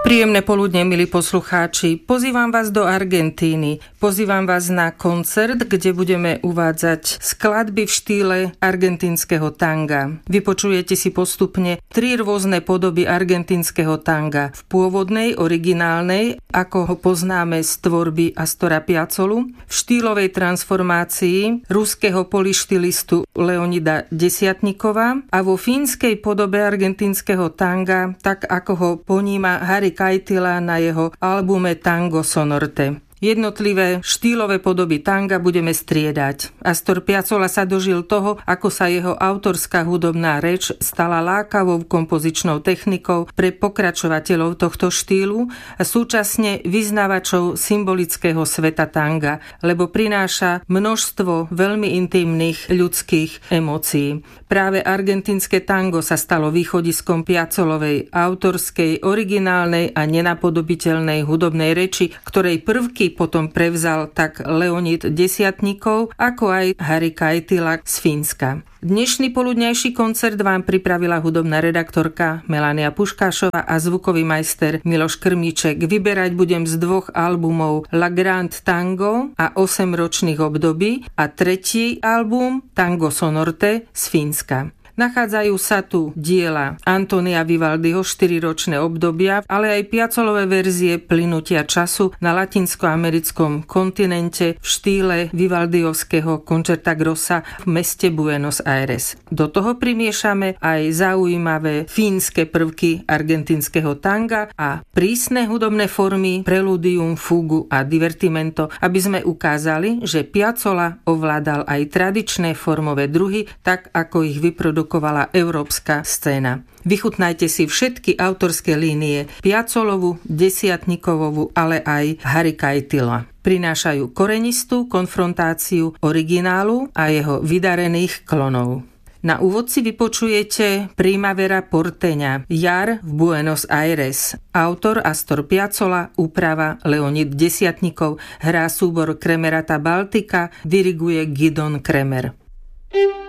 Príjemné poludne, milí poslucháči. Pozývam vás do Argentíny. Pozývam vás na koncert, kde budeme uvádzať skladby v štýle argentínskeho tanga. Vypočujete si postupne 3 rôzne podoby argentínskeho tanga. V pôvodnej, originálnej, ako ho poznáme z tvorby Astora Piazzolu, v štýlovej transformácii ruského polištilistu Leonida Desiatnikova a vo fínskej podobe argentínskeho tanga, tak ako ho poníma Harry Kajtila na jeho albume Tango Sonorte. Jednotlivé štýlové podoby tanga budeme striedať. Astor Piazzolla sa dožil toho, ako sa jeho autorská hudobná reč stala lákavou kompozičnou technikou pre pokračovateľov tohto štýlu a súčasne vyznávačov symbolického sveta tanga, lebo prináša množstvo veľmi intimných ľudských emócií. Práve argentínske tango sa stalo východiskom Piazzolovej autorskej, originálnej a nenapodobiteľnej hudobnej reči, ktorej prvky potom prevzal tak Leonid Desiatnikov, ako aj Harry Kajtila z Fínska. Dnešný poludňajší koncert vám pripravila hudobná redaktorka Melania Puškášová a zvukový majster Miloš Krmíček. Vyberať budem z 2 albumov La Grande Tango a 8 ročných období a 3. album Tango Sonorte z Fínska. Nachádzajú sa tu diela Antonia Vivaldiho 4-ročné obdobia, ale aj Piazzolové verzie plynutia času na latinskoamerickom kontinente v štýle Vivaldiovského Concerta Grossa v meste Buenos Aires. Do toho primiešame aj zaujímavé fínske prvky argentínskeho tanga a prísne hudobné formy preludium, fugu a divertimento, aby sme ukázali, že Piazzolla ovládal aj tradičné formové druhy, tak ako ich vyprodukoval európska scéna. Vychutnajte si všetky autorské línie Piazzolovu, Desiatnikovovu, ale aj Harry Kajtila. Prinášajú korenistú konfrontáciu originálu a jeho vydarených klonov. Na úvod si vypočujete Primavera porteña, jar v Buenos Aires. Autor Astor Piazzolla, úprava Leonid Desiatnikov, hrá súbor Kremerata Baltika, diriguje Gidon Kremer.